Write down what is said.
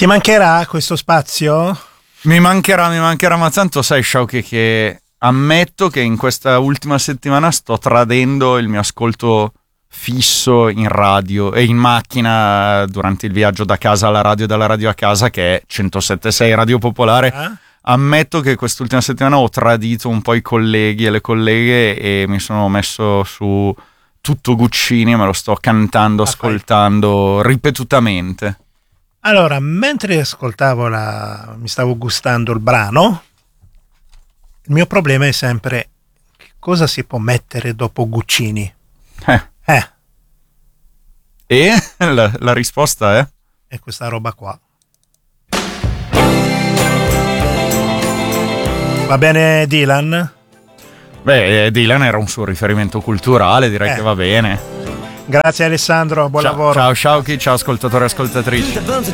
Ti mancherà questo spazio? Mi mancherà, ma tanto sai, Sciauchi, che ammetto che in questa ultima settimana sto tradendo il mio ascolto fisso in radio e in macchina durante il viaggio da casa alla radio e dalla radio a casa, che è 107.6 Radio Popolare. Ammetto che quest'ultima settimana ho tradito un po' i colleghi e le colleghe e mi sono messo su tutto Guccini e me lo sto cantando, ascoltando ripetutamente. Allora, mentre ascoltavo mi stavo gustando il brano, il mio problema è sempre che cosa si può mettere dopo Guccini. E la risposta è? È questa roba qua. Va bene Dylan? Beh, Dylan era un suo riferimento culturale, direi che va bene. Grazie Alessandro, buon lavoro. Ciao Sciauchi, ciao ascoltatori e ascoltatrici.